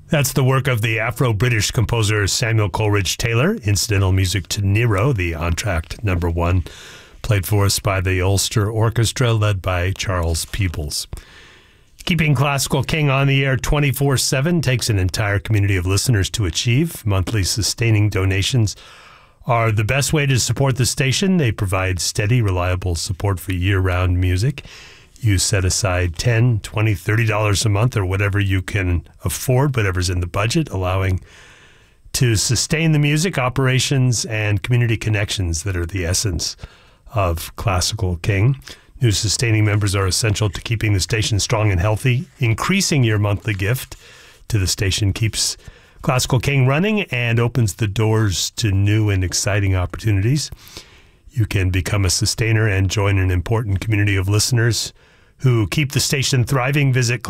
That's the work of the Afro-British composer Samuel Coleridge Taylor, incidental music to Nero, the entr'acte number 1, played for us by the Ulster Orchestra, led by Charles Peebles. Keeping Classical King on the air 24/7 takes an entire community of listeners to achieve. Monthly sustaining donations are the best way to support the station. They provide steady, reliable support for year-round music. You set aside $10, $20, $30 a month or whatever you can afford, whatever's in the budget, allowing to sustain the music, operations, and community connections that are the essence of Classical King. New sustaining members are essential to keeping the station strong and healthy. Increasing your monthly gift to the station keeps Classical King running and opens the doors to new and exciting opportunities. You can become a sustainer and join an important community of listeners who keep the station thriving. Visit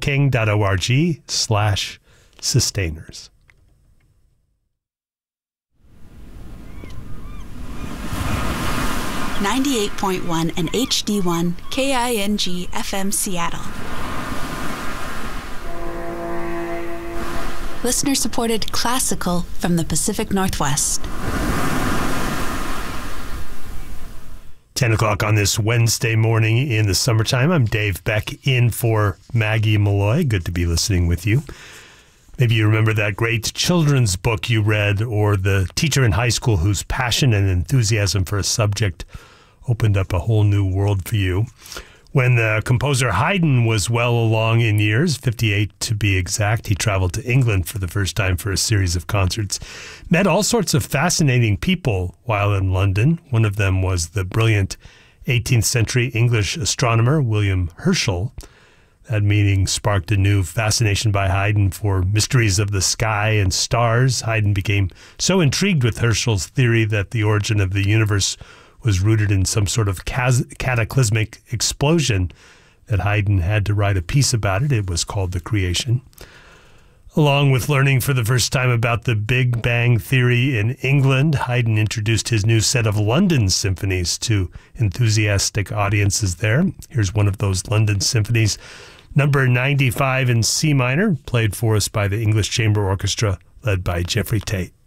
classicalking.org/sustainers. .1 and HD1 KING FM Seattle. Listener-supported classical from the Pacific Northwest. 10 o'clock on this Wednesday morning in the summertime. I'm Dave Beck in for Maggie Malloy. Good to be listening with you. Maybe you remember that great children's book you read, or the teacher in high school whose passion and enthusiasm for a subject opened up a whole new world for you. When the composer Haydn was well along in years, 58 to be exact, he traveled to England for the first time for a series of concerts. Met all sorts of fascinating people while in London. One of them was the brilliant 18th century English astronomer William Herschel. That meeting sparked a new fascination by Haydn for mysteries of the sky and stars. Haydn became so intrigued with Herschel's theory that the origin of the universe was rooted in some sort of cataclysmic explosion that Haydn had to write a piece about it. It was called The Creation. Along with learning for the first time about the Big Bang Theory in England, Haydn introduced his new set of London symphonies to enthusiastic audiences there. Here's one of those London symphonies, number 95 in C minor, played for us by the English Chamber Orchestra, led by Jeffrey Tate.